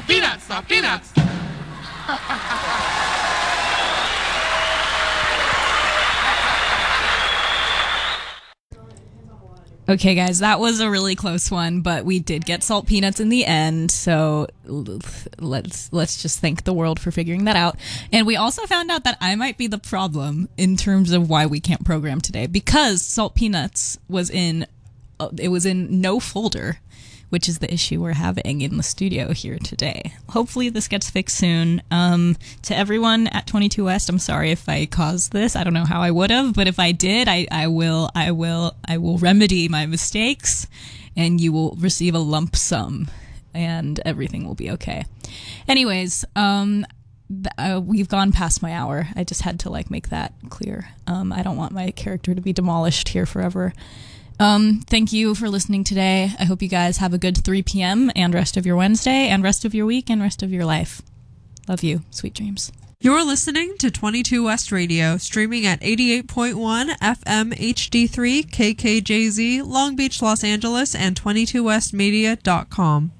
peanuts, soft peanuts. Okay, guys, that was a really close one, but we did get salt peanuts in the end, so let's just thank the world for figuring that out. And we also found out that I might be the problem in terms of why we can't program today, because salt peanuts was in no folder, which is the issue we're having in the studio here today. Hopefully this gets fixed soon. To everyone at 22 West, I'm sorry if I caused this. I don't know how I would have, but if I did, I will remedy my mistakes, and you will receive a lump sum, and everything will be okay. Anyways, we've gone past my hour. I just had to make that clear. I don't want my character to be demolished here forever. Thank you for listening today. I hope you guys have a good 3 p.m. and rest of your Wednesday and rest of your week and rest of your life. Love you. Sweet dreams. You're listening to 22 West Radio, streaming at 88.1 FM HD3 KKJZ, Long Beach, Los Angeles, and 22westmedia.com.